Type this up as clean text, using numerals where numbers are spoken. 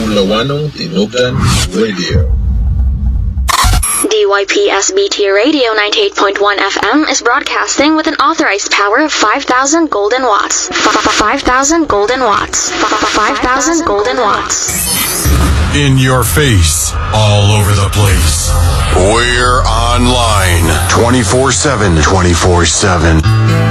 Lawano Tinugdan Radio. DYPSBT Radio 98.1 FM is broadcasting with an authorized power of 5,000 golden watts. 5,000 golden watts. 5,000 golden watts. In your face, all over the place. We're online 24/7. 24/7.